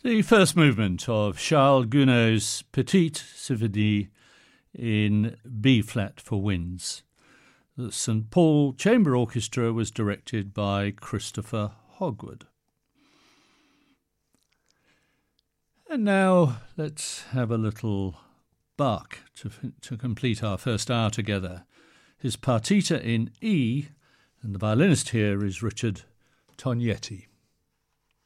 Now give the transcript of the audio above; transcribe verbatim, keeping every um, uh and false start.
The first movement of Charles Gounod's Petite Symphonie in B-flat for winds. The Saint Paul Chamber Orchestra was directed by Christopher Hogwood. And now let's have a little Bach to, to complete our first hour together. His Partita in E, and the violinist here is Richard Tognetti.